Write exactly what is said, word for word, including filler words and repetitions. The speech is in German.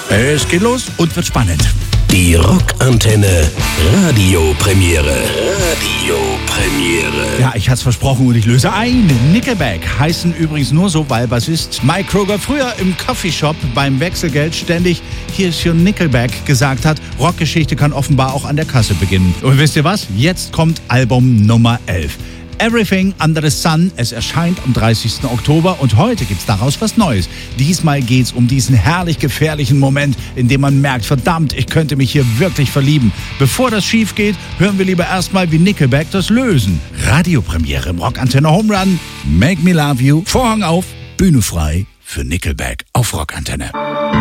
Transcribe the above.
Es geht los und wird spannend. Die Rockantenne Radiopremiere. Radiopremiere. Ja, ich hat's versprochen und ich löse ein. Nickelback heißen übrigens nur so, weil Bassist Mike Kroger früher im Coffeeshop beim Wechselgeld ständig "Here's your Nickelback" gesagt hat. Rockgeschichte kann offenbar auch an der Kasse beginnen. Und wisst ihr was? Jetzt kommt Album Nummer elf. Everything Under the Sun. Es erscheint am dreißigsten Oktober und heute gibt's daraus was Neues. Diesmal geht's um diesen herrlich gefährlichen Moment, in dem man merkt, verdammt, ich könnte mich hier wirklich verlieben. Bevor das schief geht, hören wir lieber erstmal, wie Nickelback das lösen. Radiopremiere im Rockantenne Home Run. Make Me Love You. Vorhang auf, Bühne frei für Nickelback auf Rockantenne.